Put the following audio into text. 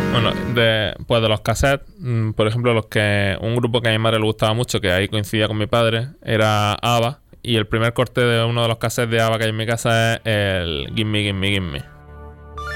Bueno, pues de los cassettes, por ejemplo, un grupo que a mi madre le gustaba mucho, que ahí coincidía con mi padre, era ABBA. Y el primer corte de uno de los cassettes de ABBA que hay en mi casa es el Gimme, Gimme, Gimme.